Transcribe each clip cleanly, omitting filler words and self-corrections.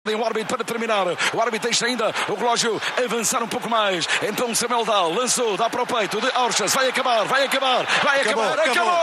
O árbitro para terminar, o árbitro deixa ainda o relógio avançar um pouco mais. Então Samuel Dal lançou, dá para o peito de Orchas, vai acabar. Acabou!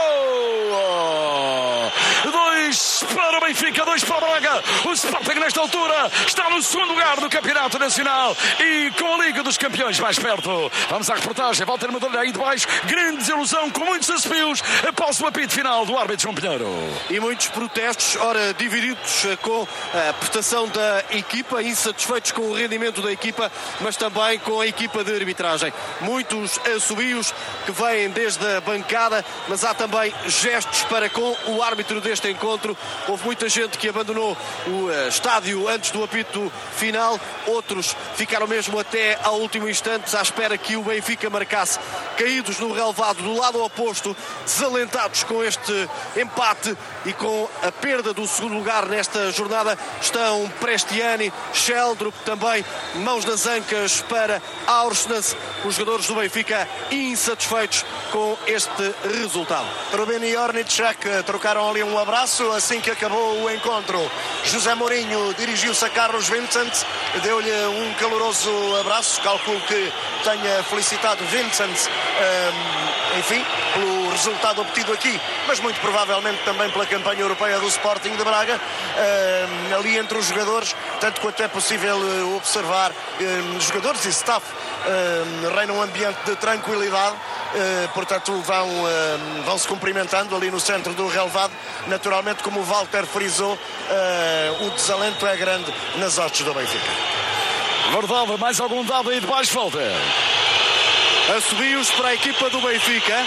2 para o Benfica, 2 para o Braga. O Sporting nesta altura está no segundo lugar do Campeonato Nacional e com a Liga dos Campeões mais perto. Vamos à reportagem, Walter Medalha aí de baixo, grande desilusão com muitos desafios após o apito final do árbitro João Pinheiro. E muitos protestos, ora divididos com a prestação da equipa, insatisfeitos com o rendimento da equipa, mas também com a equipa de arbitragem. Muitos assobios que vêm desde a bancada, mas há também gestos para com o árbitro deste encontro. Houve muita gente que abandonou o estádio antes do apito final, outros ficaram mesmo até ao último instante à espera que o Benfica marcasse. Caídos no relvado do lado oposto, desalentados com este empate e com a perda do segundo lugar nesta jornada, estão Prestiani, Sheldrup também, mãos nas ancas para Aursnes, os jogadores do Benfica insatisfeitos com este resultado. Rubin e Ornicek trocaram ali um abraço assim que acabou o encontro. José Mourinho dirigiu-se a Carlos Vincent, deu-lhe um caloroso abraço, calculo que tenha felicitado Vincent, enfim, pelo resultado obtido aqui, mas muito provavelmente também pela campanha europeia do Sporting de Braga. Ali entre os jogadores, tanto quanto é possível observar, jogadores e staff, reina um ambiente de tranquilidade. Portanto vão se cumprimentando ali no centro do relvado. Naturalmente, como o Walter frisou, o desalento é grande nas hostes do Benfica. Verdade, mais algum dado aí de baixo, Walter? Assobios para a equipa do Benfica,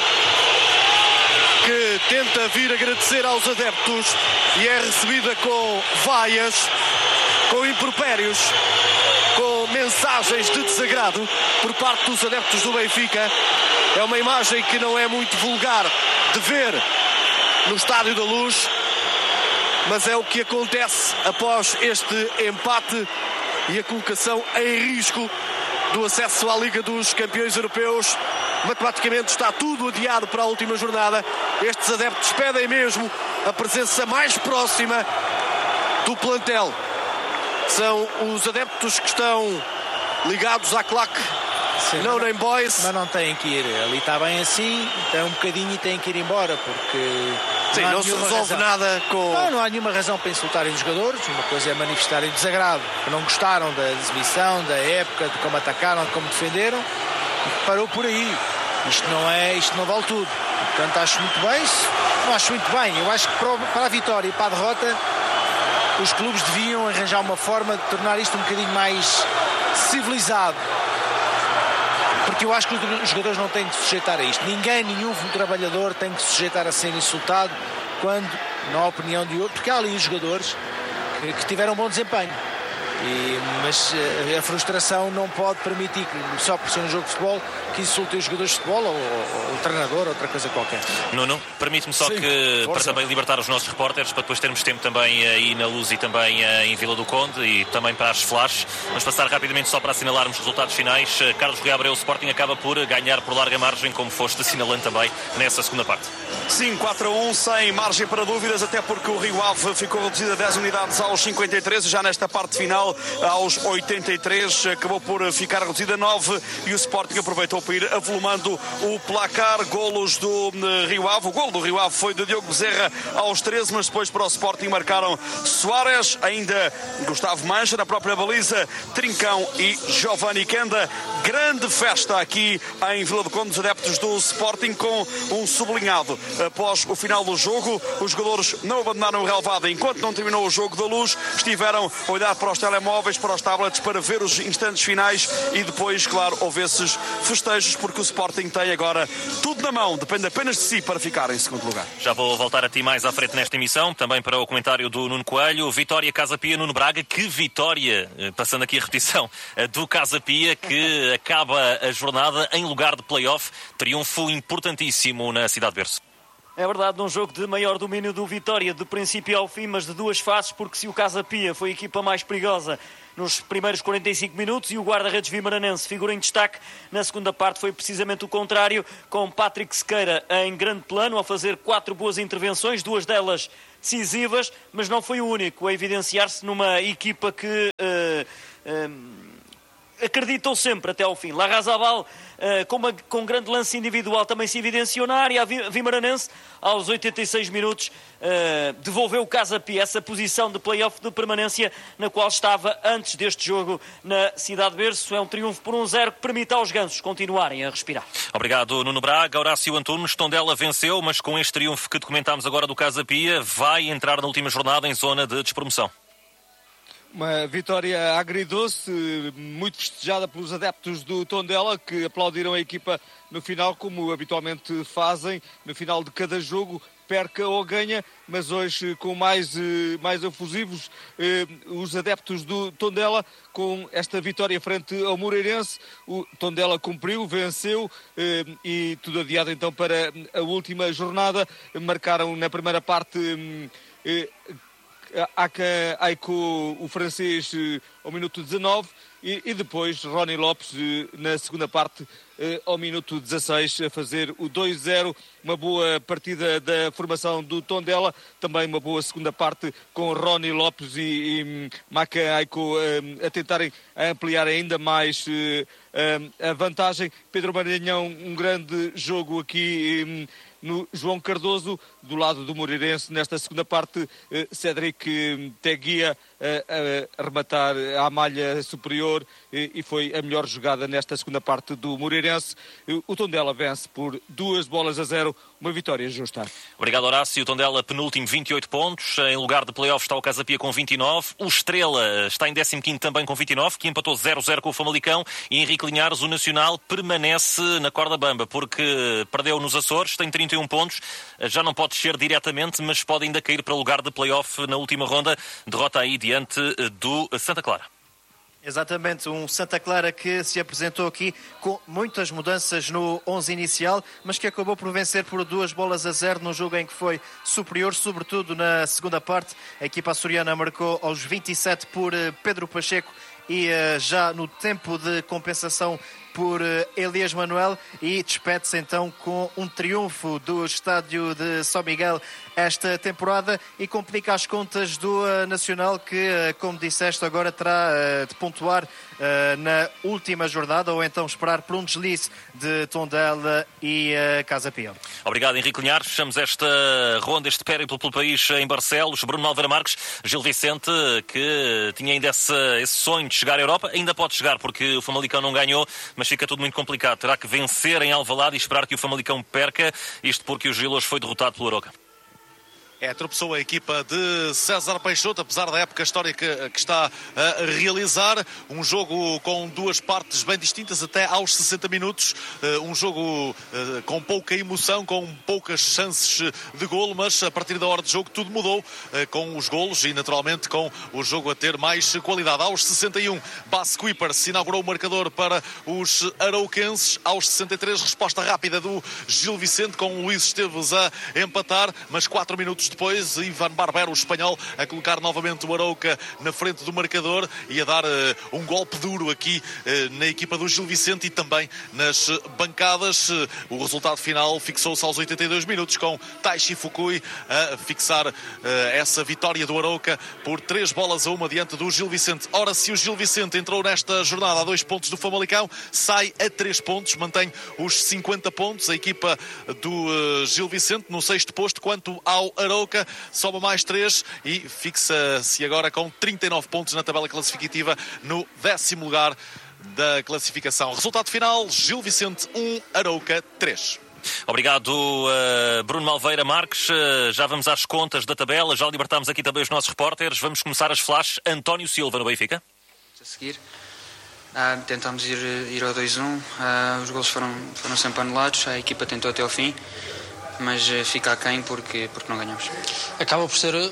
que tenta vir agradecer aos adeptos e é recebida com vaias, com impropérios, com mensagens de desagrado por parte dos adeptos do Benfica. É uma imagem que não é muito vulgar de ver no Estádio da Luz, mas é o que acontece após este empate e a colocação em risco do acesso à Liga dos Campeões Europeus. Matematicamente está tudo adiado para a última jornada. Estes adeptos pedem mesmo a presença mais próxima do plantel. São os adeptos que estão ligados à claque. Sim, No Name Boys. Mas não têm que ir, ali está bem assim, tem um bocadinho e têm que ir embora, porque sim, não se resolve nada com... Não há nenhuma razão para insultarem os jogadores. Uma coisa é manifestarem desagrado, que não gostaram da exibição, da época, de como atacaram, de como defenderam, e parou por aí. Isto não vale tudo. Portanto, acho muito bem, não acho muito bem. Eu acho que para a vitória e para a derrota, os clubes deviam arranjar uma forma de tornar isto um bocadinho mais civilizado. Porque eu acho que os jogadores não têm que se sujeitar a isto. Nenhum trabalhador tem que se sujeitar a ser insultado quando, na opinião de outro, porque há ali os jogadores que tiveram um bom desempenho. Mas a frustração não pode permitir, só por ser um jogo de futebol, que insultem os jogadores de futebol ou o treinador, outra coisa qualquer. Nuno, permite-me só para também libertar os nossos repórteres, para depois termos tempo também aí na Luz e também em Vila do Conde e também para as flashes. Vamos passar rapidamente só para assinalarmos os resultados finais. Carlos Rui Abreu, o Sporting acaba por ganhar por larga margem, como foste assinalando também nessa segunda parte. Sim, 4-1, sem margem para dúvidas, até porque o Rio Ave ficou reduzido a 10 unidades aos 53, já nesta parte final, aos 83, acabou por ficar reduzido a 9 e o Sporting aproveitou para ir avolumando o placar. Golos do Rio Ave, o golo do Rio Ave foi de Diogo Bezerra aos 13, mas depois para o Sporting marcaram Soares, ainda Gustavo Mancha na própria baliza, Trincão e Giovanni Kenda. Grande festa aqui em Vila do Conde dos adeptos do Sporting, com um sublinhado. Após o final do jogo, os jogadores não abandonaram o relvado enquanto não terminou o jogo da Luz, estiveram a olhar para os telemóveis, para os tablets, para ver os instantes finais e depois, claro, houve esses festejos, porque o Sporting tem agora tudo na mão, depende apenas de si para ficar em segundo lugar. Já vou voltar a ti mais à frente nesta emissão, também para o comentário do Nuno Coelho. Vitória Casa Pia, Nuno Braga, que vitória, passando aqui a repetição, do Casa Pia, que acaba a jornada em lugar de play-off, triunfo importantíssimo na Cidade de Berço. É verdade, num jogo de maior domínio do Vitória, de princípio ao fim, mas de duas faces, porque se o Casa Pia foi a equipa mais perigosa nos primeiros 45 minutos e o guarda-redes vimaranense figura em destaque, na segunda parte foi precisamente o contrário, com Patrick Sequeira em grande plano, a fazer 4 boas intervenções, 2 delas decisivas, mas não foi o único a evidenciar-se numa equipa que acreditou sempre até ao fim. Larrazabal, com grande lance individual, também se evidenciou na área. A Vimaranense, aos 86 minutos, devolveu o Casa Pia essa posição de play-off de permanência na qual estava antes deste jogo na Cidade Berço. É um triunfo por 1-0 que permite aos gansos continuarem a respirar. Obrigado, Nuno Braga. Horácio Antunes, Tondela venceu, mas com este triunfo que documentámos agora do Casa Pia, vai entrar na última jornada em zona de despromoção. Uma vitória agridoce, muito festejada pelos adeptos do Tondela, que aplaudiram a equipa no final, como habitualmente fazem, no final de cada jogo, perca ou ganha, mas hoje com mais efusivos os adeptos do Tondela, com esta vitória frente ao Moreirense. O Tondela cumpriu, venceu e tudo adiado então para a última jornada. Marcaram na primeira parte Aiko, o francês, ao minuto 19 e depois Rony Lopes na segunda parte ao minuto 16 a fazer o 2-0. Uma boa partida da formação do Tondela, também uma boa segunda parte com Rony Lopes e Maka Aiko a tentarem ampliar ainda mais a vantagem. Pedro Maranhão, um grande jogo aqui no João Cardoso, do lado do Moreirense, nesta segunda parte. Cédric Teguia a rematar à malha superior e foi a melhor jogada nesta segunda parte do Moreirense. O Tondela vence por 2-0, uma vitória justa. Obrigado, Horácio. O Tondela penúltimo, 28 pontos. Em lugar de play-off está o Casa Pia com 29. O Estrela está em 15º também com 29, que empatou 0-0 com o Famalicão. E Henrique Linhares, o Nacional, permanece na corda bamba, porque perdeu nos Açores, tem 31 pontos. Já não pode descer diretamente, mas pode ainda cair para o lugar de play-off na última ronda. Derrota aí diante do Santa Clara. Exatamente, um Santa Clara que se apresentou aqui com muitas mudanças no 11 inicial, mas que acabou por vencer por 2-0 no jogo em que foi superior, sobretudo na segunda parte. A equipa açoriana marcou aos 27 por Pedro Pacheco e já no tempo de compensação por Elias Manuel, e despede-se então com um triunfo do estádio de São Miguel esta temporada e complica as contas do Nacional, que, como disseste, agora terá de pontuar na última jornada, ou então esperar por um deslize de Tondela e Casa Pia. Obrigado, Henrique Linhares. Fechamos esta ronda, este périplo pelo país em Barcelos. Bruno Alveira Marques, Gil Vicente, que tinha ainda esse sonho de chegar à Europa, ainda pode chegar, porque o Famalicão não ganhou, mas fica tudo muito complicado. Terá que vencer em Alvalade e esperar que o Famalicão perca, isto porque o Gil hoje foi derrotado pelo Arouca. Tropeçou a equipa de César Peixoto, apesar da época histórica que está a realizar. Um jogo com duas partes bem distintas até aos 60 minutos. Um jogo com pouca emoção, com poucas chances de golo, mas a partir da hora de jogo tudo mudou com os golos e naturalmente com o jogo a ter mais qualidade. Aos 61, Bas Kuipers inaugurou o marcador para os arauquenses. Aos 63, resposta rápida do Gil Vicente, com o Luís Esteves a empatar, mas 4 minutos depois, Ivan Barbero, o espanhol, a colocar novamente o Arouca na frente do marcador e a dar um golpe duro aqui na equipa do Gil Vicente e também nas bancadas. O resultado final fixou-se aos 82 minutos, com Taishi Fukui a fixar essa vitória do Arouca por 3-1 diante do Gil Vicente. Ora, se o Gil Vicente entrou nesta jornada a 2 pontos do Famalicão, sai a 3 pontos, mantém os 50 pontos. A equipa do Gil Vicente no 6º posto, quanto ao Arouca sobe mais 3 e fixa-se agora com 39 pontos na tabela classificativa no 10º lugar da classificação. Resultado final, Gil Vicente 1, Arouca 3. Obrigado, Bruno Alveira Marques. Já vamos às contas da tabela, já libertámos aqui também os nossos repórteres. Vamos começar as flashes. António Silva no Benfica. A seguir, tentámos ir ao 2-1. Os golos foram sempre anulados, a equipa tentou até ao fim, mas fica aquém porque não ganhamos. Acaba por ser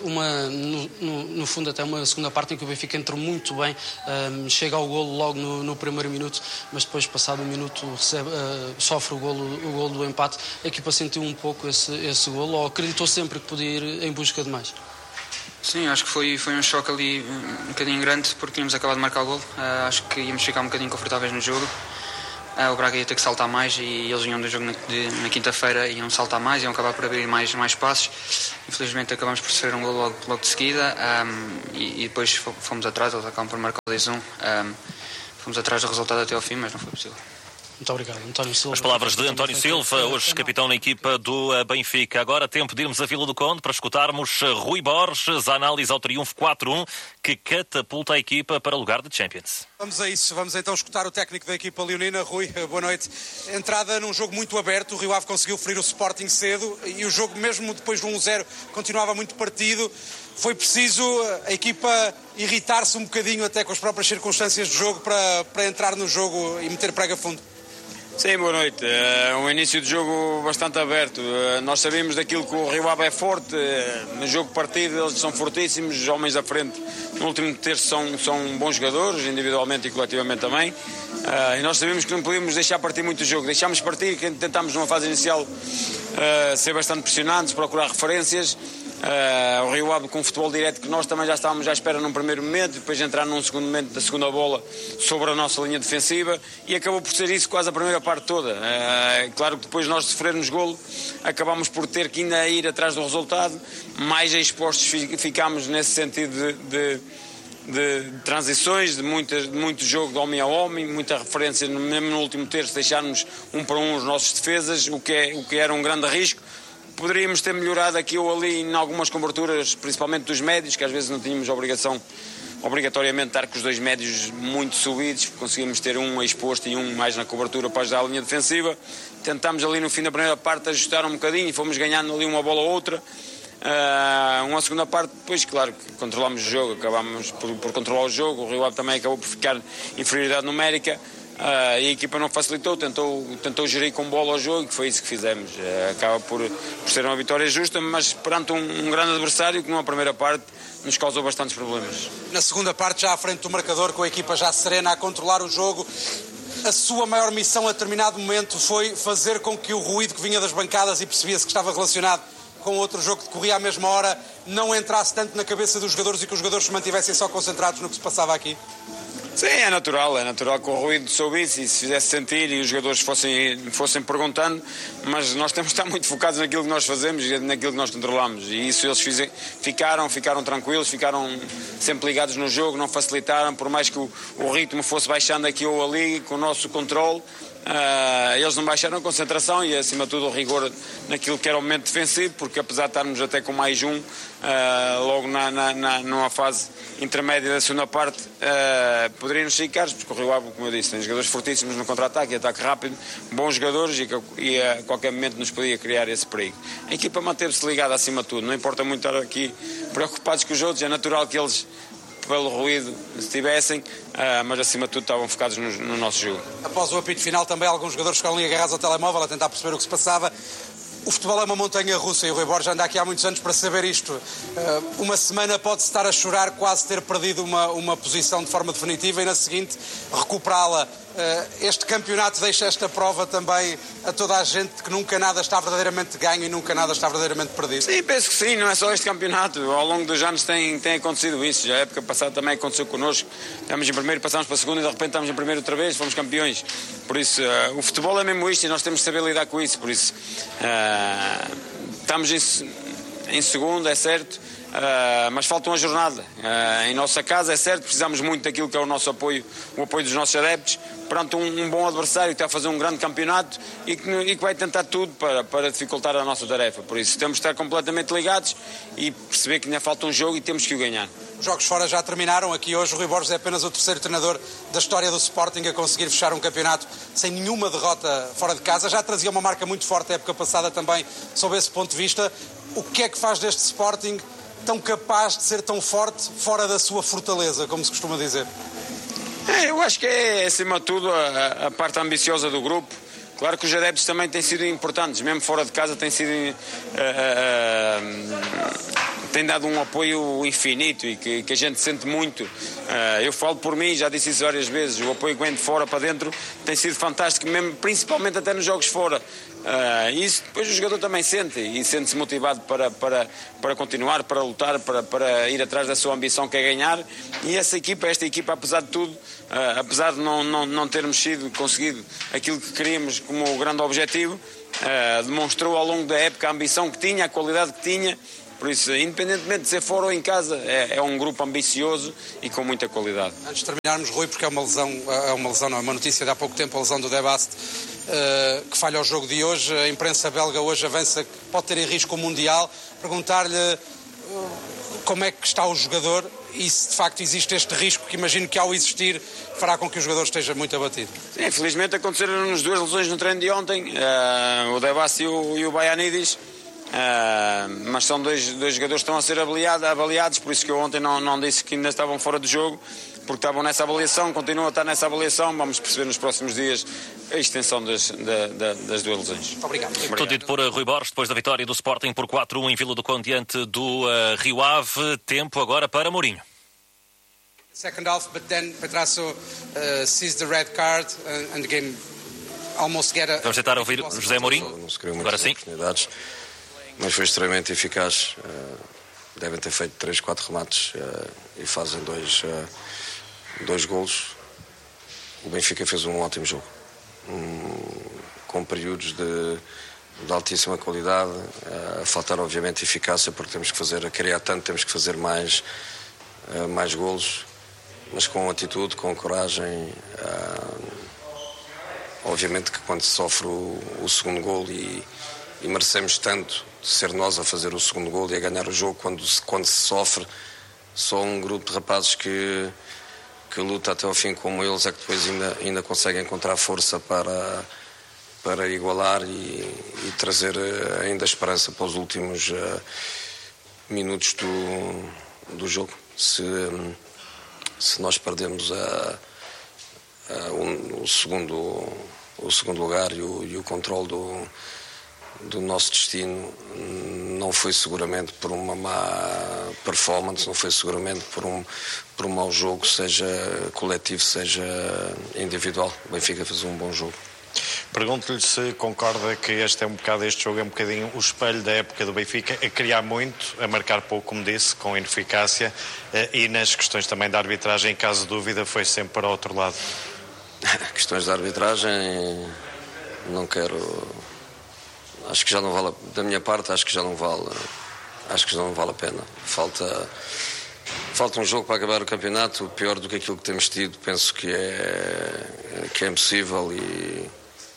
no fundo até uma segunda parte em que o Benfica entrou muito bem, chega ao golo logo no primeiro minuto, mas depois passado um minuto sofre o golo do empate. A equipa sentiu um pouco esse golo, ou acreditou sempre que podia ir em busca de mais? Sim, acho que foi um choque ali um bocadinho grande porque tínhamos acabado de marcar o golo. Acho que íamos ficar um bocadinho confortáveis no jogo. O Braga ia ter que saltar mais e eles vinham do jogo na quinta-feira, iam saltar mais, iam acabar por abrir mais passos. Infelizmente acabamos por sofrer um gol logo de seguida e depois fomos atrás, eles acabam por marcar o 2-1. Fomos atrás do resultado até ao fim, mas não foi possível. Muito obrigado, António Silva. As palavras de António Silva, hoje capitão na equipa do Benfica. Agora tempo de irmos a Vila do Conde para escutarmos Rui Borges, a análise ao triunfo 4-1 que catapulta a equipa para o lugar de Champions. Vamos a isso, vamos então escutar o técnico da equipa leonina. Rui, boa noite. Entrada num jogo muito aberto, o Rio Ave conseguiu ferir o Sporting cedo e o jogo mesmo depois de 1-0 continuava muito partido. Foi preciso a equipa irritar-se um bocadinho até com as próprias circunstâncias do jogo para entrar no jogo e meter prega fundo. Sim, boa noite. Um início de jogo bastante aberto. Nós sabemos daquilo que o Rio Ave é forte. No jogo partido eles são fortíssimos. Os homens à frente no último terço são bons jogadores, individualmente e coletivamente também. E nós sabemos que não podíamos deixar partir muito o jogo. Deixámos partir, tentámos numa fase inicial ser bastante pressionantes, procurar referências. O Rio Ave com o futebol direto que nós também já estávamos à espera num primeiro momento, depois entrar num segundo momento da segunda bola sobre a nossa linha defensiva e acabou por ser isso quase a primeira parte toda. Claro que depois nós de sofrermos golo acabámos por ter que ainda ir atrás do resultado, mais expostos ficámos nesse sentido de transições, de muito jogo de homem a homem, muita referência, mesmo no último terço deixarmos um para um os nossos defesas, o que era um grande risco. Poderíamos ter melhorado aqui ou ali em algumas coberturas, principalmente dos médios, que às vezes não tínhamos obrigatoriamente estar com os dois médios muito subidos, conseguimos ter um exposto e um mais na cobertura para ajudar a linha defensiva. Tentámos ali no fim da primeira parte ajustar um bocadinho e fomos ganhando ali uma bola ou outra. Uma segunda parte, depois, claro, que controlámos o jogo, acabámos por controlar o jogo. O Rio Ave também acabou por ficar em inferioridade numérica. E a equipa não facilitou, tentou gerir com bola ao jogo, que foi isso que fizemos. Acaba por ser uma vitória justa, mas perante um grande adversário que numa primeira parte nos causou bastantes problemas. Na segunda parte, já à frente do marcador, com a equipa já serena a controlar o jogo, a sua maior missão a determinado momento foi fazer com que o ruído que vinha das bancadas e percebia-se que estava relacionado com outro jogo que decorria à mesma hora não entrasse tanto na cabeça dos jogadores e que os jogadores se mantivessem só concentrados no que se passava aqui? Sim, é natural que o ruído soubesse e se fizesse sentir e os jogadores fossem perguntando, mas nós temos de estar muito focados naquilo que nós fazemos e naquilo que nós controlamos, e isso eles ficaram tranquilos, ficaram sempre ligados no jogo, não facilitaram, por mais que o ritmo fosse baixando aqui ou ali, com o nosso controle. Eles não baixaram a concentração e acima de tudo o rigor naquilo que era o momento defensivo, porque apesar de estarmos até com mais logo numa fase intermédia da segunda parte, poderíamos ficar, porque o Rio Ave, como eu disse, tem jogadores fortíssimos no contra-ataque e ataque rápido, bons jogadores e a qualquer momento nos podia criar esse perigo. A equipa manteve-se ligada acima de tudo, não importa muito estar aqui preocupados com os outros, é natural que eles pelo ruído estivessem, mas acima de tudo estavam focados no nosso jogo. Após o apito final também alguns jogadores ficaram ali agarrados ao telemóvel a tentar perceber o que se passava. O futebol é uma montanha russa e o Rui Borges anda aqui há muitos anos para saber isto. Uma semana pode-se estar a chorar quase ter perdido uma posição de forma definitiva e na seguinte recuperá-la. Este campeonato deixa esta prova também a toda a gente que nunca nada está verdadeiramente ganho e nunca nada está verdadeiramente perdido. Sim, penso que sim, não é só este campeonato. Ao longo dos anos tem acontecido isso. Já a época passada também aconteceu connosco. Estamos em primeiro, passamos para a segunda e de repente estamos em primeiro outra vez, fomos campeões. Por isso, o futebol é mesmo isto e nós temos de saber lidar com isso. Por isso, estamos em segundo, é certo. Mas falta uma jornada. Em nossa casa, é certo, precisamos muito daquilo que é o nosso apoio, o apoio dos nossos adeptos, perante um bom adversário que está a fazer um grande campeonato e que vai tentar tudo para dificultar a nossa tarefa. Por isso, temos de estar completamente ligados e perceber que ainda falta um jogo e temos que o ganhar. Os jogos fora já terminaram. Aqui hoje o Rui Borges é apenas o terceiro treinador da história do Sporting a conseguir fechar um campeonato sem nenhuma derrota fora de casa. Já trazia uma marca muito forte a época passada também, sob esse ponto de vista. O que é que faz deste Sporting tão capaz de ser tão forte fora da sua fortaleza, como se costuma dizer? Eu acho que é, acima de tudo, a parte ambiciosa do grupo. Claro que os adeptos também têm sido importantes, mesmo fora de casa têm sido têm dado um apoio infinito e que a gente sente muito. Eu falo por mim, já disse isso várias vezes, o apoio que vem de fora para dentro tem sido fantástico, mesmo, principalmente até nos jogos fora. Isso depois o jogador também sente e sente-se motivado para continuar, para lutar, para ir atrás da sua ambição que é ganhar. E esta equipa, apesar de tudo, apesar de não termos conseguido aquilo que queríamos como grande objetivo, demonstrou ao longo da época a ambição que tinha, a qualidade que tinha. Por isso, independentemente de ser fora ou em casa, é um grupo ambicioso e com muita qualidade. Antes de terminarmos, Rui, porque é uma notícia de há pouco tempo, a lesão do De Bast, que falha o jogo de hoje. A imprensa belga hoje avança que pode ter em risco o Mundial. Perguntar-lhe como é que está o jogador e se de facto existe este risco, que imagino que ao existir fará com que o jogador esteja muito abatido. Sim, infelizmente aconteceram-nos 2 lesões no treino de ontem, o De Bast e o Baianidis. Mas são dois jogadores que estão a ser avaliados, por isso que eu ontem não disse que ainda estavam fora do jogo, porque estavam nessa avaliação, continuam a estar nessa avaliação. Vamos perceber nos próximos dias a extensão das 2 lesões. Obrigado. Tudo dito por Rui Borges, depois da vitória do Sporting por 4-1 em Vila do Conde diante do Rio Ave. Tempo agora para Mourinho. Second half, but then Petrasso sees the red card and the game almost get a... Vamos tentar ouvir José Mourinho. Agora sim. Mas foi extremamente eficaz. Devem ter feito 3, 4 remates e fazem 2 golos. O Benfica fez um ótimo jogo, com períodos de altíssima qualidade. A faltar obviamente eficácia, porque temos que fazer, a criar tanto, temos que fazer mais golos, mas com atitude, com coragem. Obviamente que quando se sofre o segundo golo e merecemos tanto ser nós a fazer o segundo golo e a ganhar o jogo, quando se sofre, só um grupo de rapazes que luta até ao fim como eles é que depois ainda consegue encontrar força para igualar e trazer ainda esperança para os últimos minutos do jogo. Se nós perdemos o segundo lugar e o controle do nosso destino, não foi seguramente por uma má performance, não foi seguramente por um mau jogo, seja coletivo, seja individual. O Benfica fez um bom jogo. Pergunto-lhe se concorda que este jogo é um bocadinho o espelho da época do Benfica, a criar muito, a marcar pouco, como disse, com ineficácia, e nas questões também da arbitragem, em caso de dúvida, foi sempre para o outro lado. Questões de arbitragem, não quero... Acho que já não vale, da minha parte, acho que já não vale a pena. Falta um jogo para acabar o campeonato. Pior do que aquilo que temos tido, penso que é impossível, e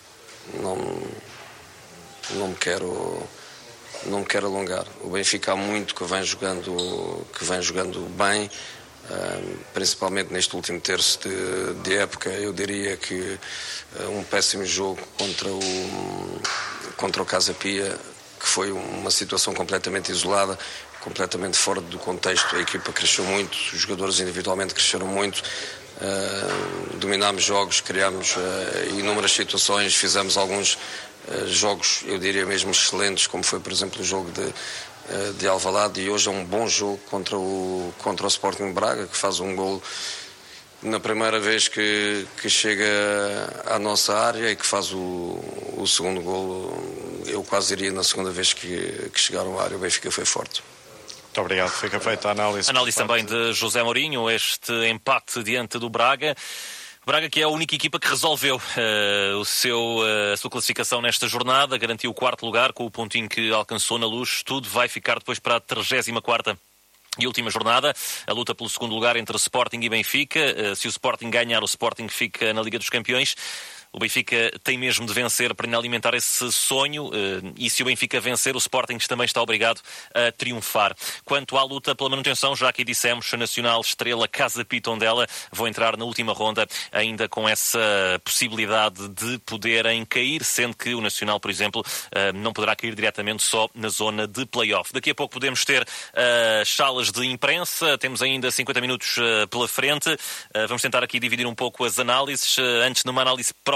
não me quero alongar. O Benfica há muito que vem jogando bem, principalmente neste último terço de época. Eu diria que um péssimo jogo contra o Casa Pia, que foi uma situação completamente isolada, completamente fora do contexto. A equipa cresceu muito, os jogadores individualmente cresceram muito, dominámos jogos, criámos inúmeras situações, fizemos alguns jogos, eu diria mesmo excelentes, como foi, por exemplo, o jogo de Alvalade, e hoje é um bom jogo contra o Sporting Braga, que faz um golo na primeira vez que chega à nossa área e que faz o segundo golo. Eu quase diria na segunda vez que chegaram à área. O Benfica foi forte. Muito obrigado, fica feita a análise. Análise também de José Mourinho, este empate diante do Braga. Braga, que é a única equipa que resolveu a sua classificação nesta jornada, garantiu o 4º lugar com o pontinho que alcançou na Luz. Tudo vai ficar depois para a 34ª e última jornada, a luta pelo segundo lugar entre Sporting e Benfica. Se o Sporting ganhar, o Sporting fica na Liga dos Campeões. O Benfica tem mesmo de vencer para alimentar esse sonho, e se o Benfica vencer, o Sporting também está obrigado a triunfar. Quanto à luta pela manutenção, já aqui dissemos, Nacional, Estrela, Casa Pia e Tondela vão entrar na última ronda, ainda com essa possibilidade de poderem cair, sendo que o Nacional, por exemplo, não poderá cair diretamente só na zona de play-off. Daqui a pouco podemos ter salas de imprensa, temos ainda 50 minutos pela frente. Vamos tentar aqui dividir um pouco as análises, antes numa análise propriamente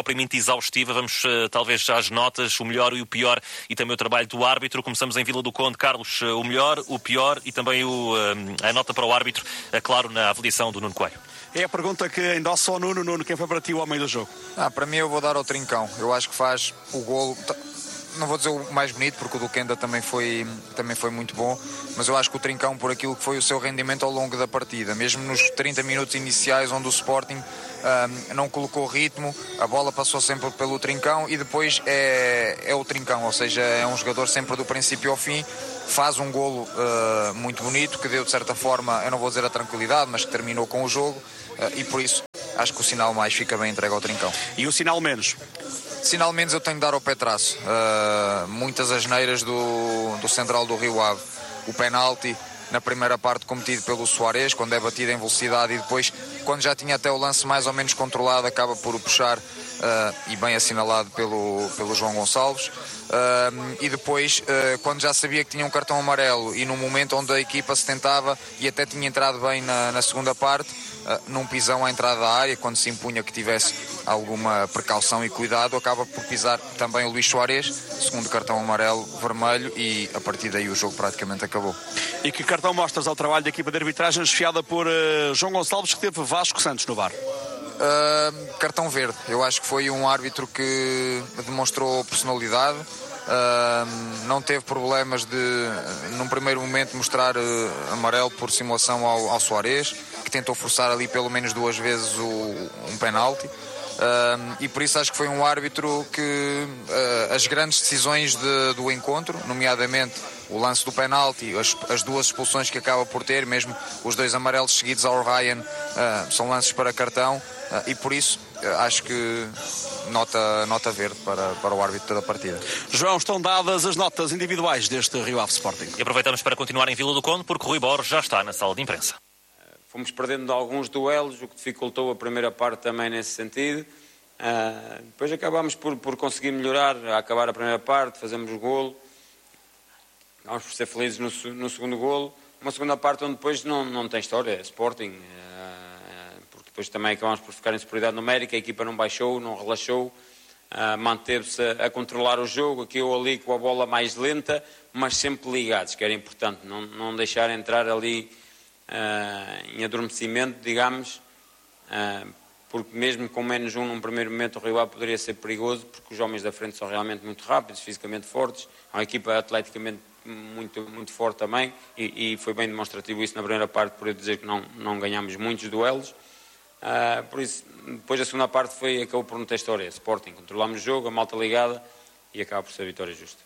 propriamente exaustiva. Vamos talvez já às notas, o melhor e o pior, e também o trabalho do árbitro. Começamos em Vila do Conde. Carlos, o melhor, o pior e também a nota para o árbitro, claro, na avaliação do Nuno Coelho. É a pergunta que endossa ao Nuno. Nuno, quem foi para ti o homem do jogo? Para mim eu vou dar ao Trincão. Eu acho que faz o golo, não vou dizer o mais bonito, porque o do Kenda também foi muito bom, mas eu acho que o Trincão, por aquilo que foi o seu rendimento ao longo da partida, mesmo nos 30 minutos iniciais onde o Sporting não colocou ritmo, a bola passou sempre pelo Trincão e depois é o Trincão, ou seja, é um jogador sempre do princípio ao fim, faz um golo muito bonito, que deu de certa forma, eu não vou dizer a tranquilidade, mas que terminou com o jogo. E por isso acho que o sinal mais fica bem entregue ao Trincão. E o sinal menos? Sinal menos eu tenho de dar ao Petraço. Muitas asneiras do central do Rio Ave. O penalti na primeira parte cometido pelo Soares, quando é batido em velocidade, e depois, quando já tinha até o lance mais ou menos controlado, acaba por o puxar, e bem assinalado pelo João Gonçalves. E depois, quando já sabia que tinha um cartão amarelo e no momento onde a equipa se tentava e até tinha entrado bem na segunda parte, num pisão à entrada da área, quando se impunha que tivesse alguma precaução e cuidado, acaba por pisar também o Luís Soares, segundo cartão amarelo, vermelho, e a partir daí o jogo praticamente acabou. E que cartão mostras ao trabalho da equipa de arbitragem esfiada por João Gonçalves, que teve Vasco Santos no VAR? Cartão verde. Eu acho que foi um árbitro que demonstrou personalidade, não teve problemas de, num primeiro momento, mostrar amarelo por simulação ao Soares, que tentou forçar ali pelo menos 2 vezes um penalti. E por isso acho que foi um árbitro que as grandes decisões do encontro, nomeadamente o lance do penalti, as 2 expulsões que acaba por ter, mesmo os 2 amarelos seguidos ao Ryan, são lances para cartão, e por isso acho que nota verde para o árbitro da partida. João, estão dadas as notas individuais deste Rio Ave Sporting. E aproveitamos para continuar em Vila do Conde, porque Rui Borges já está na sala de imprensa. Fomos perdendo alguns duelos, o que dificultou a primeira parte também nesse sentido. Depois acabámos por conseguir melhorar, a acabar a primeira parte, fazemos o golo. Acabámos por ser felizes no segundo golo. Uma segunda parte onde depois não tem história, é Sporting. Porque depois também acabámos por ficar em superioridade numérica, a equipa não baixou, não relaxou. Manteve-se a controlar o jogo, aqui ou ali com a bola mais lenta, mas sempre ligados, que era importante. Não deixar entrar ali em adormecimento, digamos, porque mesmo com menos um num primeiro momento o Rio Ave poderia ser perigoso, porque os homens da frente são realmente muito rápidos, fisicamente fortes, é uma equipa atleticamente muito, muito forte também, e foi bem demonstrativo isso na primeira parte, por eu dizer que não ganhámos muitos duelos. Por isso, depois a segunda parte acabou por não ter história. Sporting, controlámos o jogo, a malta ligada, e acaba por ser a vitória justa.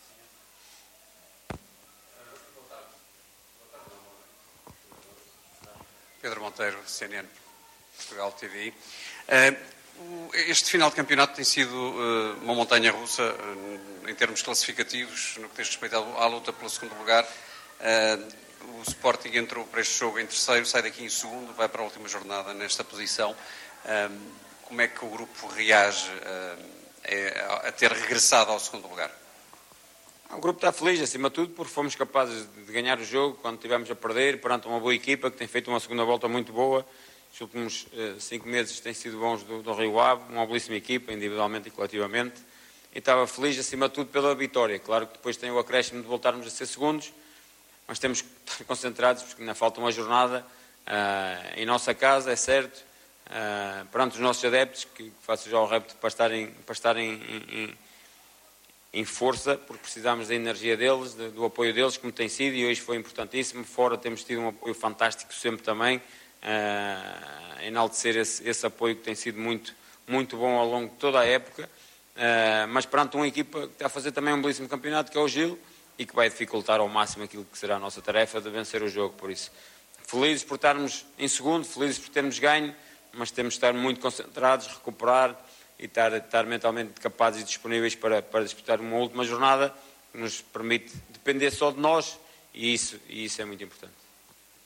Pedro Monteiro, CNN Portugal TV. Este final de campeonato tem sido uma montanha russa em termos classificativos, no que diz respeito à luta pelo segundo lugar. O Sporting entrou para este jogo em terceiro, sai daqui em segundo, vai para a última jornada nesta posição. Como é que o grupo reage a ter regressado ao segundo lugar? O grupo está feliz, acima de tudo, porque fomos capazes de ganhar o jogo quando estivemos a perder, perante uma boa equipa que tem feito uma segunda volta muito boa. Os últimos 5 meses têm sido bons do Rio Ave, uma belíssima equipa, individualmente e coletivamente. E estava feliz, acima de tudo, pela vitória. Claro que depois tem o acréscimo de voltarmos a ser segundos, mas temos que estar concentrados, porque ainda falta uma jornada em nossa casa, é certo, perante os nossos adeptos, que faço já o repto para estarem em força, porque precisamos da energia deles, do apoio deles, como tem sido, e hoje foi importantíssimo. Fora temos tido um apoio fantástico sempre também, enaltecer esse apoio que tem sido muito, muito bom ao longo de toda a época, mas perante uma equipa que está a fazer também um belíssimo campeonato, que é o Gil, e que vai dificultar ao máximo aquilo que será a nossa tarefa de vencer o jogo. Por isso, felizes por estarmos em segundo, felizes por termos ganho, mas temos de estar muito concentrados, recuperar e estar mentalmente capazes e disponíveis para disputar uma última jornada que nos permite depender só de nós, e isso é muito importante.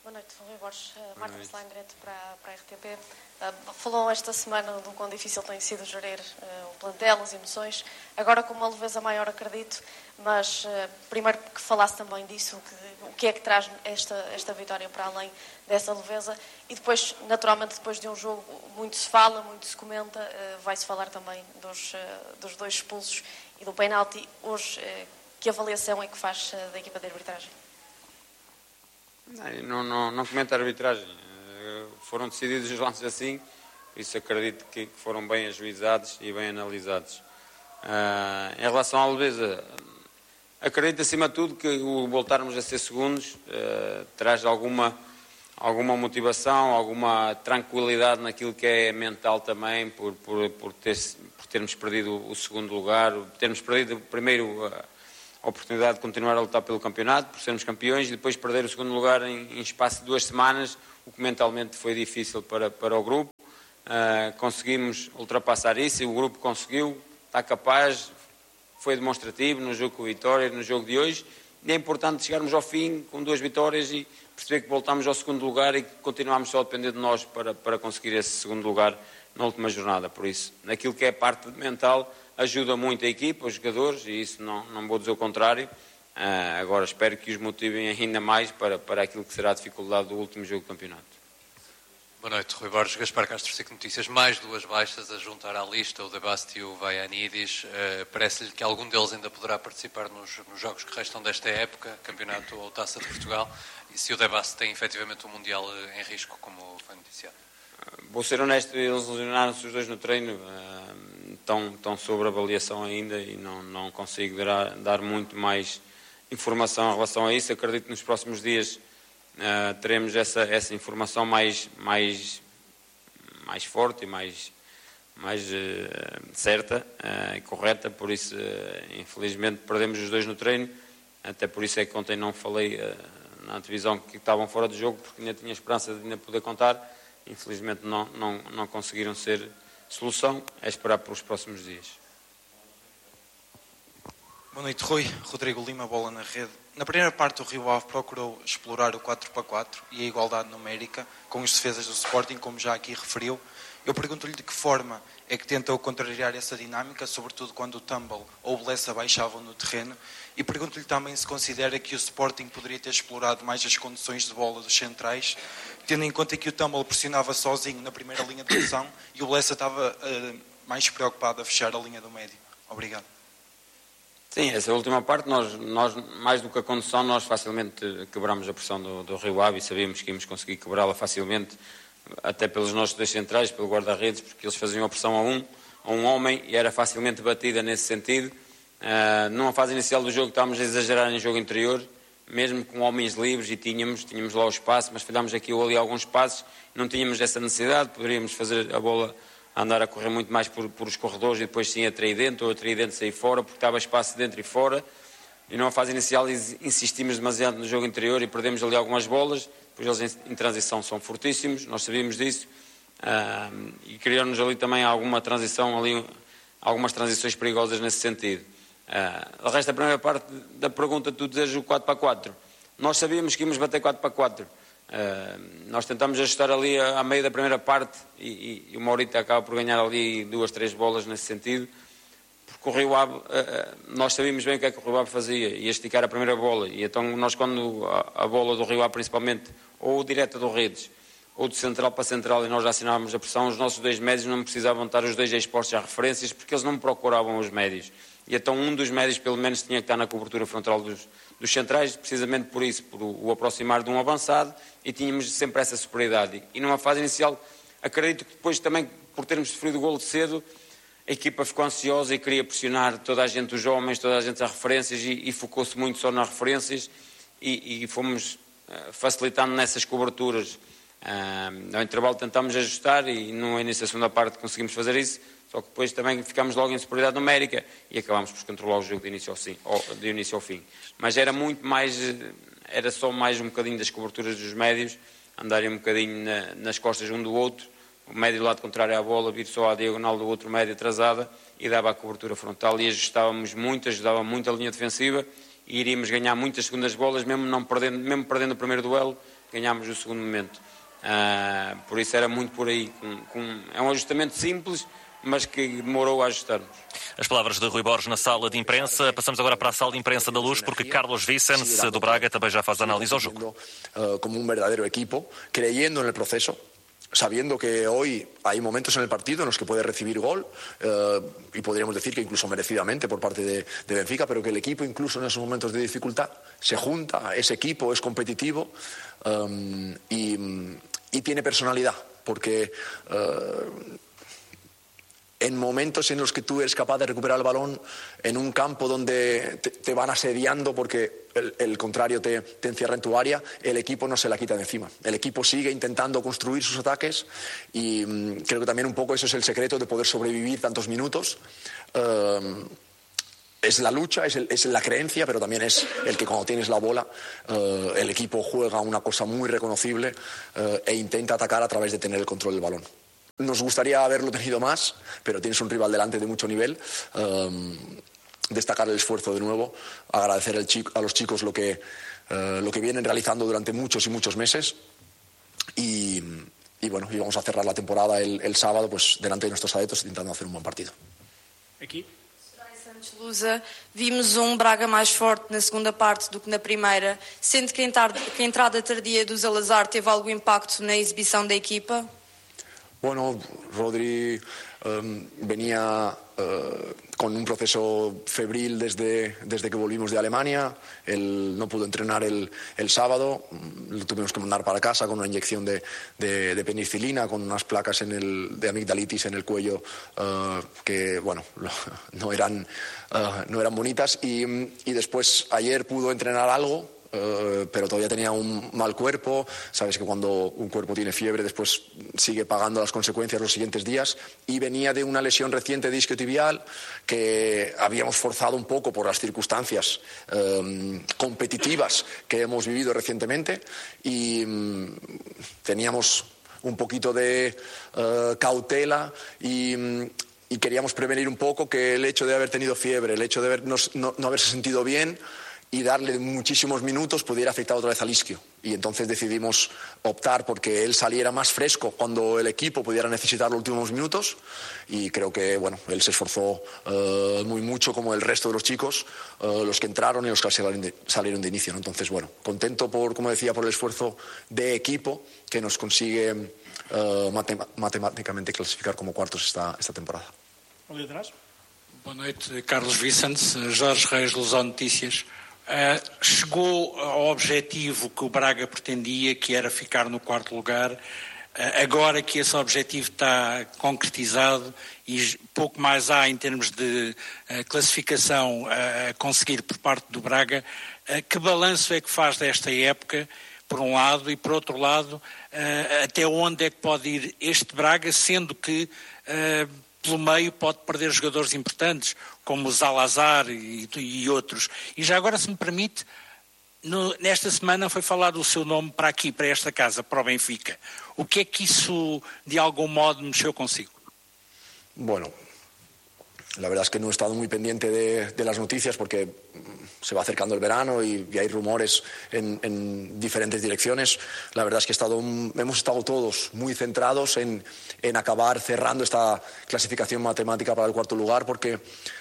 Boa noite, Rui Borges. Marta Slime, direto para a RTP. Falou esta semana do quão difícil tem sido gerir o plantel, as emoções. Agora com uma leveza maior, acredito, mas primeiro que falasse também disso, o que é que traz esta vitória para além dessa leveza, e depois, naturalmente, depois de um jogo, muito se fala, muito se comenta, vai-se falar também dos 2 expulsos e do penalti. Hoje, que avaliação é que faz da equipa de arbitragem? Não comento a arbitragem. Foram decididos os lances assim, por isso acredito que foram bem ajuizados e bem analisados. Em relação à leveza, acredito acima de tudo que o voltarmos a ser segundos traz alguma motivação, alguma tranquilidade naquilo que é mental também, por termos perdido o segundo lugar, termos perdido primeiro a oportunidade de continuar a lutar pelo campeonato, por sermos campeões, e depois perder o segundo lugar em espaço de 2 semanas, o que mentalmente foi difícil para o grupo. Conseguimos ultrapassar isso e o grupo conseguiu, está capaz, foi demonstrativo no jogo com o Vitória, no jogo de hoje, e é importante chegarmos ao fim com 2 vitórias e perceber que voltamos ao segundo lugar e que continuamos só a depender de nós para conseguir esse segundo lugar na última jornada. Por isso, naquilo que é a parte mental, ajuda muito a equipa, os jogadores, e isso não vou dizer o contrário. Agora espero que os motivem ainda mais para aquilo que será a dificuldade do último jogo do campeonato. Boa noite, Rui Borges. Gaspar Castro, SIC Notícias. Mais 2 baixas a juntar à lista, o De Bast e o Vaianidis. Parece-lhe que algum deles ainda poderá participar nos jogos que restam desta época, campeonato ou Taça de Portugal, e se o De Bast tem efetivamente o Mundial em risco, como foi noticiado? Vou ser honesto, eles lesionaram-se os 2 no treino, estão sobre avaliação ainda e não consigo dar muito mais informação em relação a isso. Acredito que nos próximos dias teremos essa informação mais forte e mais certa e correta. Por isso, infelizmente, perdemos os 2 no treino. Até por isso é que ontem não falei na televisão que estavam fora do jogo, porque ainda tinha esperança de ainda poder contar. Infelizmente não conseguiram ser solução. É esperar pelos próximos dias. Boa noite, Rui. Rodrigo Lima, bola na rede. Na primeira parte, o Rio Ave procurou explorar o 4-4 e a igualdade numérica com as defesas do Sporting, como já aqui referiu. Eu pergunto-lhe de que forma é que tentou contrariar essa dinâmica, sobretudo quando o Tumble ou o Blessa baixavam no terreno. E pergunto-lhe também se considera que o Sporting poderia ter explorado mais as condições de bola dos centrais, tendo em conta que o Tumble pressionava sozinho na primeira linha de pressão e o Blessa estava mais preocupado a fechar a linha do médio. Obrigado. Sim, essa última parte, nós mais do que a condução, nós facilmente quebramos a pressão do Rio Ave e sabíamos que íamos conseguir quebrá-la facilmente, até pelos nossos 2 centrais, pelo guarda-redes, porque eles faziam a pressão a um homem e era facilmente batida nesse sentido. Numa fase inicial do jogo estávamos a exagerar em jogo interior, mesmo com homens livres, e tínhamos lá o espaço, mas falhámos aqui ou ali alguns passos, não tínhamos essa necessidade, poderíamos fazer a bola andar a correr muito mais por os corredores e depois sim atrair dentro, ou atrair dentro e sair fora, porque estava espaço dentro e fora. E numa fase inicial insistimos demasiado no jogo interior e perdemos ali algumas bolas, depois eles em transição são fortíssimos, nós sabíamos disso, e criaram-nos ali também algumas transições perigosas nesse sentido. O resto da primeira parte da pergunta, tu dizes o 4-4. Nós sabíamos que íamos bater 4-4. Nós tentámos ajustar ali à meio da primeira parte e o Maurita acaba por ganhar ali 2, 3 bolas nesse sentido, porque o Rio Ave, nós sabíamos bem o que é que o Rio Ave fazia, ia esticar a primeira bola, e então nós, quando a bola do Rio Ave principalmente, ou direta do Redes ou de central para central, e nós já assinávamos a pressão, os nossos 2 médios não precisavam estar os 2 expostos às referências, porque eles não procuravam os médios, e então um dos médios pelo menos tinha que estar na cobertura frontal dos centrais, precisamente por isso, por o aproximar de um avançado, e tínhamos sempre essa superioridade. E numa fase inicial, acredito que depois também, por termos sofrido o golo de cedo, a equipa ficou ansiosa e queria pressionar toda a gente, os homens, toda a gente às referências, e focou-se muito só nas referências, e fomos facilitando nessas coberturas. Ao intervalo tentámos ajustar, e no início da segunda parte conseguimos fazer isso, só que depois também ficámos logo em superioridade numérica e acabámos por controlar o jogo de início ao fim. Mas era muito mais, era só mais um bocadinho das coberturas dos médios, andarem um bocadinho nas costas um do outro, o médio do lado contrário à bola, vir só à diagonal do outro médio atrasada, e dava a cobertura frontal, e ajustávamos muito, ajudava muito a linha defensiva, e iríamos ganhar muitas segundas bolas, mesmo perdendo o primeiro duelo, ganhámos o segundo momento. Por isso era muito por aí. É um ajustamento simples, mas que demorou a ajustar-nos. As palavras de Rui Borges na sala de imprensa. Passamos agora para a sala de imprensa da Luz, porque Carlos Vicens, do Braga, também já faz análise ao jogo. Como un verdadero equipo, creyendo en el proceso, sabiendo que hoy hay momentos en el partido en los que puede recibir gol, y podríamos decir que incluso merecidamente por parte de Benfica, pero que el equipo incluso en esos momentos de dificultad se junta, es equipo, es competitivo, y tiene personalidad, porque en momentos en los que tú eres capaz de recuperar el balón en un campo donde te van asediando porque el contrario te encierra en tu área, el equipo no se la quita de encima. El equipo sigue intentando construir sus ataques y creo que también un poco eso es el secreto de poder sobrevivir tantos minutos. Es la lucha, es la creencia, pero también es el que cuando tienes la bola el equipo juega una cosa muy reconocible e intenta atacar a través de tener el control del balón. Nos gustaría haberlo tenido más, pero tienes un rival delante de mucho nivel. Destacar el esfuerzo de nuevo, agradecer a los chicos lo que vienen realizando durante muchos y muchos meses y bueno, y vamos a cerrar la temporada el sábado pues delante de nuestros adeptos intentando hacer un buen partido. Aqui. Lusa, vimos Braga mais forte na segunda parte do que na primeira, sendo que a entrada tardia do Salazar teve algum impacto na exibição da equipa? Bueno, Rodri venía con un proceso febril desde que volvimos de Alemania. Él no pudo entrenar el sábado, lo tuvimos que mandar para casa con una inyección de penicilina, con unas placas de amigdalitis en el cuello que bueno, no eran bonitas. Y después ayer pudo entrenar algo, pero todavía tenía un mal cuerpo. Sabes que cuando un cuerpo tiene fiebre después sigue pagando las consecuencias los siguientes días, y venía de una lesión reciente de isquiotibial que habíamos forzado un poco por las circunstancias competitivas que hemos vivido recientemente, y teníamos un poquito de cautela y queríamos prevenir un poco que el hecho de haber tenido fiebre, el hecho de no haberse sentido bien y darle muchísimos minutos pudiera afectar otra vez al isquio. Y entonces decidimos optar porque él saliera más fresco cuando el equipo pudiera necesitar los últimos minutos, y creo que bueno, él se esforzó muy mucho, como el resto de los chicos, los que entraron y los que salieron de inicio, ¿no? Entonces, bueno, contento como decía, por el esfuerzo de equipo que nos consigue matemáticamente clasificar como cuartos esta temporada. Ali atrás. Boa noite, Carlos Vicens, Jorge Reis, Lusão Notícias. Chegou ao objetivo que o Braga pretendia, que era ficar no quarto lugar. Agora que esse objetivo está concretizado e pouco mais há em termos de classificação a conseguir por parte do Braga, que balanço é que faz desta época, por um lado, e por outro lado, até onde é que pode ir este Braga, sendo que pelo meio pode perder jogadores importantes, como o Salazar e outros. E já agora, se me permite, nesta semana foi falado o seu nome para aqui, para esta casa, para o Benfica. O que é que isso, de algum modo, mexeu consigo? Bueno, la verdad es que no he estado muy pendiente de las noticias porque se va acercando el verano y hay rumores en diferentes direcciones. La verdad es que hemos estado todos muy centrados en acabar cerrando esta clasificación matemática para el cuarto lugar, porque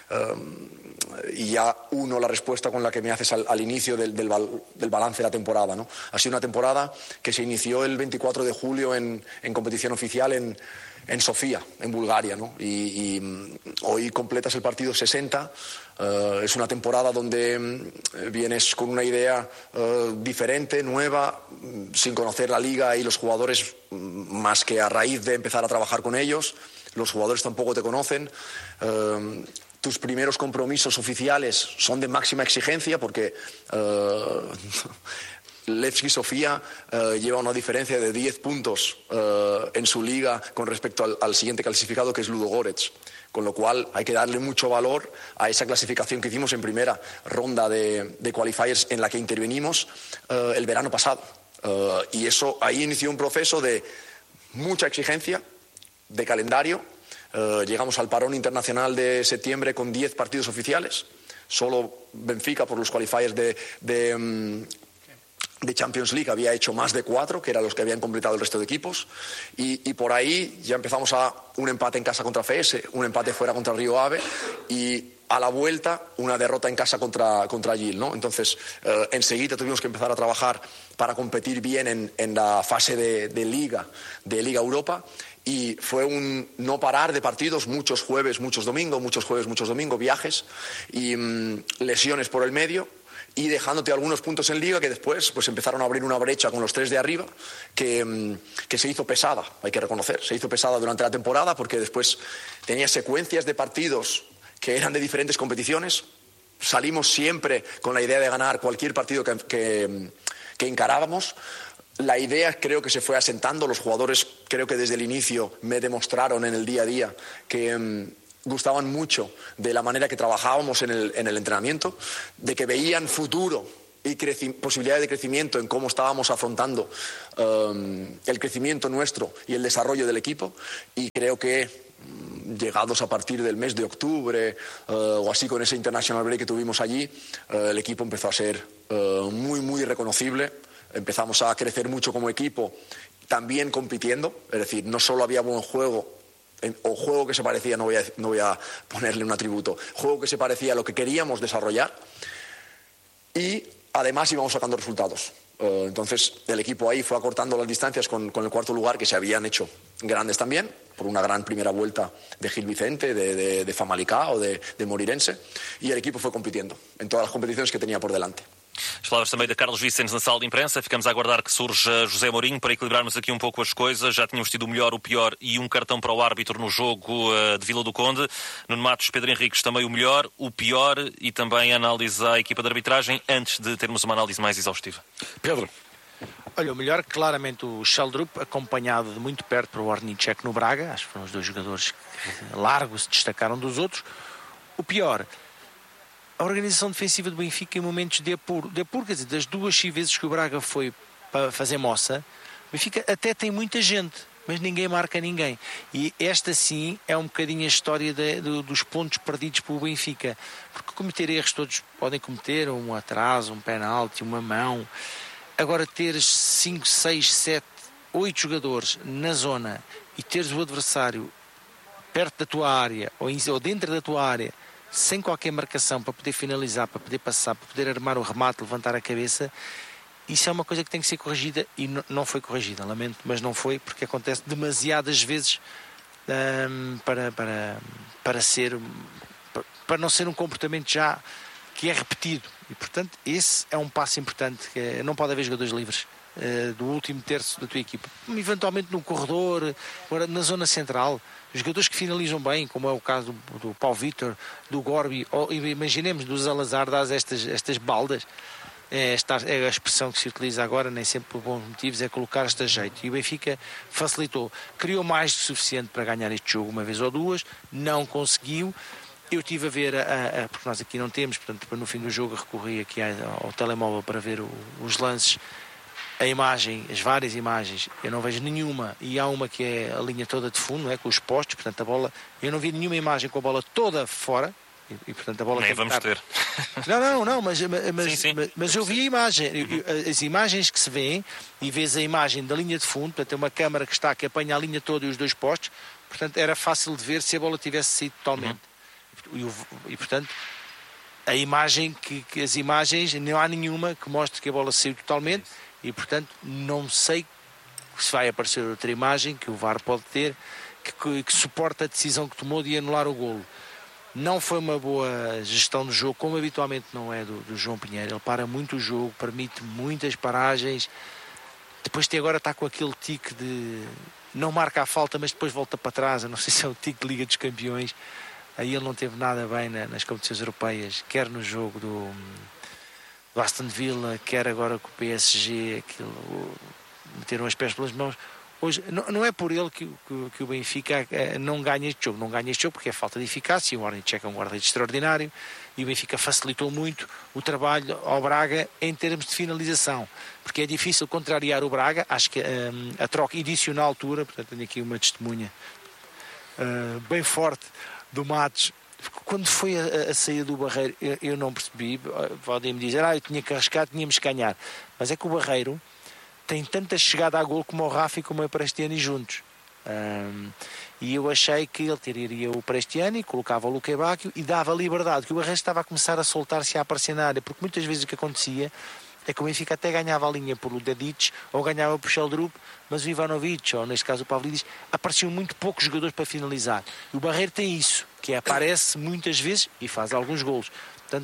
y ya la respuesta con la que me haces al inicio del balance de la temporada, ¿no? Ha sido una temporada que se inició el 24 de julio en competición oficial en Sofía, en Bulgaria, ¿no? Y hoy completas el partido 60. Es una temporada donde vienes con una idea diferente, nueva, sin conocer la liga y los jugadores, más que a raíz de empezar a trabajar con ellos. Los jugadores tampoco te conocen. Tus primeros compromisos oficiales son de máxima exigencia porque Levski Sofía lleva una diferencia de 10 puntos en su liga con respecto al siguiente clasificado, que es Ludogorets, con lo cual hay que darle mucho valor a esa clasificación que hicimos en primera ronda de qualifiers en la que intervenimos el verano pasado, y eso ahí inició un proceso de mucha exigencia de calendario. Llegamos al parón internacional de septiembre con 10 partidos oficiales, solo Benfica por los qualifiers de Champions League había hecho más de 4, que eran los que habían completado el resto de equipos, y por ahí ya empezamos a un empate en casa contra FS, un empate fuera contra Río Ave, y a la vuelta una derrota en casa contra Gil, ¿no? Entonces enseguida tuvimos que empezar a trabajar para competir bien en la fase de Liga Europa, y fue un no parar de partidos, muchos jueves, muchos domingos, viajes y lesiones por el medio, y dejándote algunos puntos en Liga que después pues empezaron a abrir una brecha con los 3 de arriba que se hizo pesada, hay que reconocer, se hizo pesada durante la temporada, porque después tenía secuencias de partidos que eran de diferentes competiciones. Salimos siempre con la idea de ganar cualquier partido que encarábamos. La idea creo que se fue asentando, los jugadores creo que desde el inicio me demostraron en el día a día que gustaban mucho de la manera que trabajábamos en el entrenamiento, de que veían futuro y posibilidades de crecimiento en cómo estábamos afrontando el crecimiento nuestro y el desarrollo del equipo, y creo que llegados a partir del mes de octubre o así, con ese International Break que tuvimos allí, el equipo empezó a ser muy reconocible, empezamos a crecer mucho como equipo, también compitiendo, es decir, no solo había buen juego, o juego que se parecía, no voy a ponerle un atributo, juego que se parecía a lo que queríamos desarrollar, y además íbamos sacando resultados. Entonces el equipo ahí fue acortando las distancias con el cuarto lugar, que se habían hecho grandes también, por una gran primera vuelta de Gil Vicente, de Famalicão, de Moreirense, y el equipo fue compitiendo en todas las competiciones que tenía por delante. As palavras também de Carlos Vicente na sala de imprensa. Ficamos a aguardar que surja José Mourinho para equilibrarmos aqui um pouco as coisas. Já tínhamos tido o melhor, o pior e um cartão para o árbitro no jogo de Vila do Conde. Nuno Matos, Pedro Henriques, também o melhor, o pior e também a análise à equipa de arbitragem, antes de termos uma análise mais exaustiva. Pedro. Olha, o melhor, claramente o Sheldrup, acompanhado de muito perto por Ornicek no Braga. Acho que foram os 2 jogadores que largo se destacaram dos outros. O pior, a organização defensiva do Benfica em momentos de apuro, quer dizer, das 2 vezes que o Braga foi para fazer moça, o Benfica até tem muita gente, mas ninguém marca ninguém. E esta sim é um bocadinho a história dos pontos perdidos pelo Benfica, porque cometer erros todos podem cometer, um atraso, um penalti, uma mão. Agora teres 5, 6, 7, 8 jogadores na zona e teres o adversário perto da tua área ou dentro da tua área, sem qualquer marcação, para poder finalizar, para poder passar, para poder armar o remate, levantar a cabeça, isso é uma coisa que tem que ser corrigida, e não foi corrigida, lamento, mas não foi, porque acontece demasiadas vezes para não ser um comportamento já que é repetido, e portanto esse é um passo importante, que não pode haver jogadores livres do último terço da tua equipa, eventualmente no corredor, agora na zona central, jogadores que finalizam bem, como é o caso do Paulo Vítor, do Gorbi, ou imaginemos do Zalazar, dás estas baldas. É a expressão que se utiliza agora, nem sempre por bons motivos, é colocar este a jeito. E o Benfica facilitou, criou mais do suficiente para ganhar este jogo uma vez ou duas, não conseguiu. Eu estive a ver, porque nós aqui não temos, portanto no fim do jogo recorri aqui ao telemóvel para ver os lances, a imagem, as várias imagens, eu não vejo nenhuma, e há uma que é a linha toda de fundo, não é, com os postos, portanto a bola, eu não vi nenhuma imagem com a bola toda fora, e portanto a bola... Nem vamos ter. Não, mas eu vi a imagem, as imagens que se vêem, e vês a imagem da linha de fundo, portanto é uma câmara que apanha a linha toda e os 2 postos, portanto era fácil de ver se a bola tivesse saído totalmente. E portanto a imagem, as imagens, não há nenhuma que mostre que a bola saiu totalmente, e portanto não sei se vai aparecer outra imagem que o VAR pode ter que suporta a decisão que tomou de anular o golo. Não foi uma boa gestão do jogo, como habitualmente não é do João Pinheiro. Ele para muito o jogo, permite muitas paragens, depois agora está com aquele tique de não marca a falta, mas depois volta para trás. Eu não sei se é o tique de Liga dos Campeões. Aí ele não teve nada bem nas competições europeias, quer no jogo do Aston Villa, quer agora com o PSG, meteram as pés pelas mãos. Hoje, não é por ele que o Benfica não ganha este jogo. Não ganha este jogo porque é falta de eficácia. O Ornicek é um guarda-redes extraordinário e o Benfica facilitou muito o trabalho ao Braga em termos de finalização, porque é difícil contrariar o Braga. Acho que a troca, e disse na altura, portanto tenho aqui uma testemunha bem forte do Matos, quando foi a saída do Barreiro, eu não percebi. Podem-me dizer, eu tinha que arriscar, tínhamos que ganhar. Mas é que o Barreiro tem tanta chegada a gol como o Rafa e como o Prestiani juntos. E eu achei que ele tiraria o Prestiani, colocava o Luque Bacchio e dava liberdade, que o Barreiro estava a começar a soltar-se e a aparecer na área, porque muitas vezes o que acontecia é que o Benfica até ganhava a linha por o Dedic ou ganhava por Sheldrup, mas o Ivanovic, ou neste caso o Pavlidis, apareciam muito poucos jogadores para finalizar. E o Barreiro tem isso, que aparece muitas vezes e faz alguns golos. Portanto,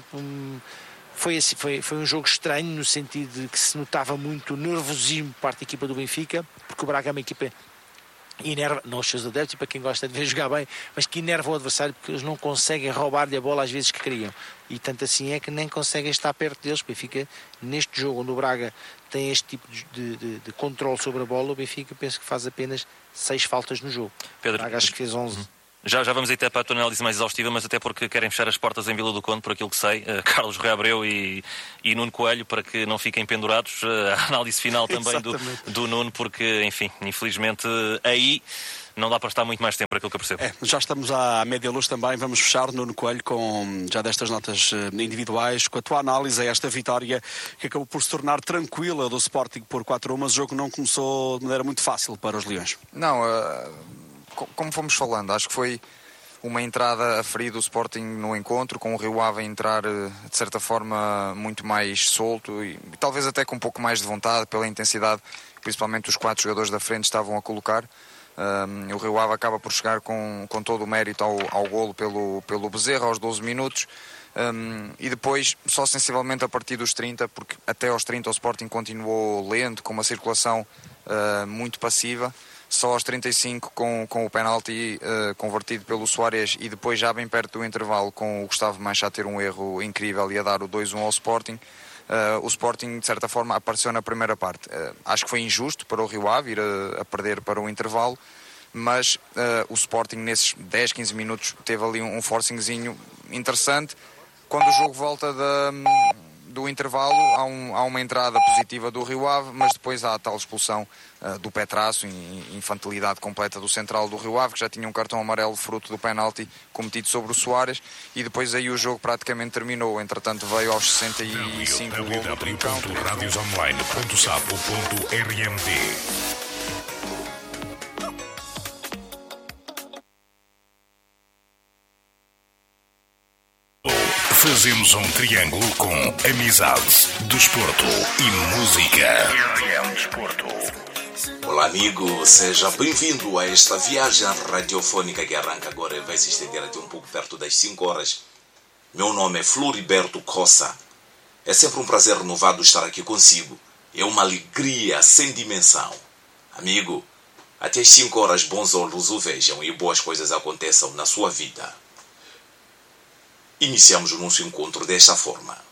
foi um jogo estranho, no sentido de que se notava muito nervosismo por parte da equipa do Benfica, porque o Braga é uma equipa enerva, não os seus adeptos, e para quem gosta de ver jogar bem, mas que enerva o adversário, porque eles não conseguem roubar-lhe a bola às vezes que queriam, e tanto assim é que nem conseguem estar perto deles. O Benfica, neste jogo onde o Braga tem este tipo de controle sobre a bola, o Benfica penso que faz apenas 6 faltas no jogo. Pedro, o Braga acho que fez 11. Já vamos até para a tua análise mais exaustiva, mas até porque querem fechar as portas em Vila do Conde, por aquilo que sei, Carlos Rui Abreu e Nuno Coelho, para que não fiquem pendurados. A análise final também do Nuno, porque, enfim, infelizmente aí não dá para estar muito mais tempo, para aquilo que eu percebo. Já estamos à média luz também, vamos fechar, Nuno Coelho, com já destas notas individuais, com a tua análise a esta vitória que acabou por se tornar tranquila do Sporting por 4-1, mas o jogo não começou de maneira muito fácil para os Leões. Não, como fomos falando, acho que foi uma entrada a ferir do Sporting no encontro, com o Rio Ave a entrar de certa forma muito mais solto e talvez até com um pouco mais de vontade pela intensidade, principalmente os 4 jogadores da frente estavam a colocar. O Rio Ave acaba por chegar com todo o mérito ao golo pelo Bezerra aos 12 minutos. E depois só sensivelmente a partir dos 30, porque até aos 30 o Sporting continuou lento, com uma circulação muito passiva. Só aos 35 com o penalti convertido pelo Suárez e depois já bem perto do intervalo com o Gustavo Mancha a ter um erro incrível e a dar o 2-1 ao Sporting. O Sporting de certa forma apareceu na primeira parte. Acho que foi injusto para o Rio Ave ir a perder para o intervalo, mas o Sporting nesses 10, 15 minutos teve ali um forcingzinho interessante. Quando o jogo volta do intervalo há uma entrada positiva do Rio Ave, mas depois há a tal expulsão do Petrasso, infantilidade completa do central do Rio Ave, que já tinha um cartão amarelo fruto do penalti cometido sobre o Soares, e depois aí o jogo praticamente terminou. Entretanto veio aos 65 www.radiosonline.sapo.rmd. Fazemos um triângulo com amizade, desporto e música. Olá amigo, seja bem-vindo a esta viagem radiofônica que arranca agora e vai se estender até um pouco perto das 5 horas. Meu nome é Floriberto Cossa. É sempre um prazer renovado estar aqui consigo. É uma alegria sem dimensão. Amigo, até as 5 horas bons olhos o vejam e boas coisas aconteçam na sua vida. Iniciamos o nosso encontro desta forma.